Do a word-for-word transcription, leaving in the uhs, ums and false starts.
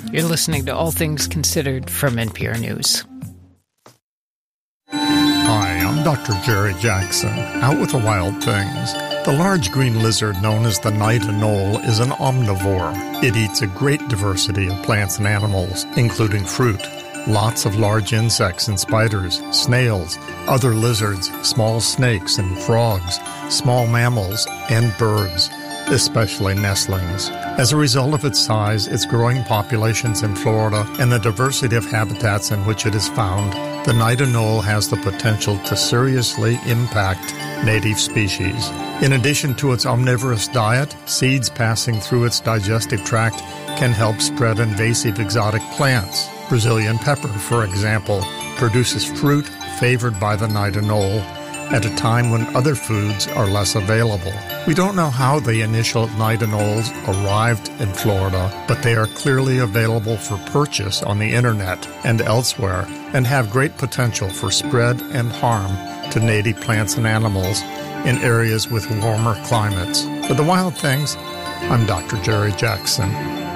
You're listening to All Things Considered from N P R News. Hi, I'm Doctor Jerry Jackson, out with the wild things. The large green lizard known as the night anole is an omnivore. It eats a great diversity of plants and animals, including fruit, lots of large insects and spiders, snails, other lizards, small snakes and frogs, small mammals, and birds, especially nestlings. As a result of its size, its growing populations in Florida, and the diversity of habitats in which it is found, the night anole has the potential to seriously impact native species. In addition to its omnivorous diet, seeds passing through its digestive tract can help spread invasive exotic plants. Brazilian pepper, for example, produces fruit favored by the night anole at a time when other foods are less available. We don't know how the initial night anoles arrived in Florida, but they are clearly available for purchase on the internet and elsewhere and have great potential for spread and harm to native plants and animals in areas with warmer climates. For the Wild Things, I'm Doctor Jerry Jackson.